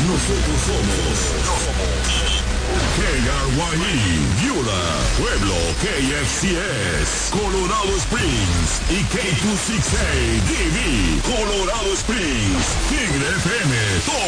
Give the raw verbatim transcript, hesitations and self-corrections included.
Nosotros somos K R Y E, Viola, Pueblo, K F C S, Colorado Springs y K dos sesenta y seis D B, Colorado Springs, Tigre F M,